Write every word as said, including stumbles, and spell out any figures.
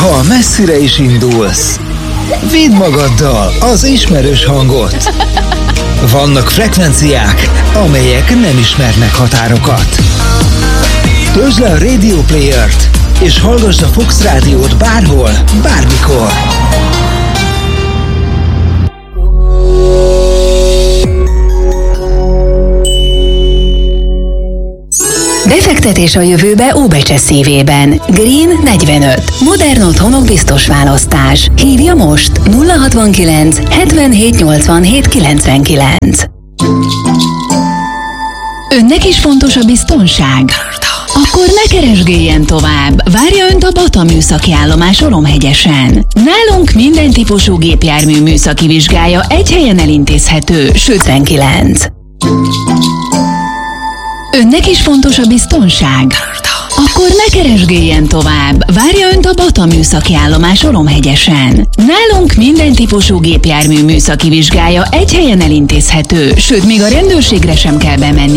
Ha messzire is indulsz, vidd magaddal az ismerős hangot. Vannak frekvenciák, amelyek nem ismernek határokat. Töltsd le a Radio Player-t, és hallgassd a Fox Rádiót bárhol, bármikor. Befektetés a jövőbe Óbecse szívében. Green negyvenöt. Modern otthonok biztos választás. Hívja most nulla hatvankilenc hetvenhét nyolcvanhét kilencvenkilenc. Önnek is fontos a biztonság? Akkor ne keresgéljen tovább. Várja Önt a Bata műszaki állomás Oromhegyesen. Nálunk minden típusú gépjármű műszaki vizsgája egy helyen elintézhető, sőt tizenkilenc. Önnek is fontos a biztonság? Akkor ne keresgéljen tovább. Várja Önt a Bata műszaki állomás Oromhegyesen. Nálunk minden típusú gépjármű műszaki vizsgája egy helyen elintézhető, sőt még a rendőrségre sem kell bemenni.